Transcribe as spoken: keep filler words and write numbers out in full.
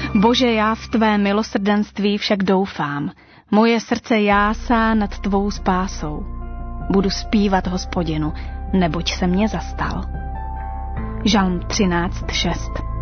Bože, já v tvé milosrdenství však doufám. Moje srdce jásá nad tvou spásou. Budu zpívat Hospodinu, neboť se mě zastal. Žalm třináct šest.